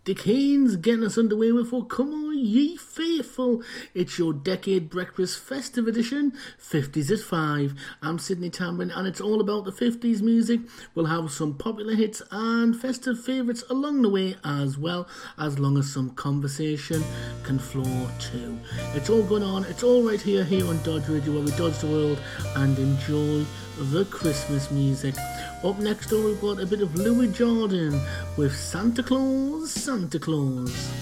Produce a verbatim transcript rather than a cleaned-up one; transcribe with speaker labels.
Speaker 1: Dick Haynes getting us underway with "Oh Come On Ye Faithful." It's your Decade Breakfast Festive Edition, fifties at five. I'm Sydney Tambrin and it's all about the fifties music. We'll have some popular hits and festive favourites along the way as well, as long as some conversation can flow too. It's all going on, it's all right here, here on Dodge Radio, where we dodge the world and enjoy the Christmas music. Up next, though, we've got a bit of Louis Jordan with Santa Claus, Santa Claus.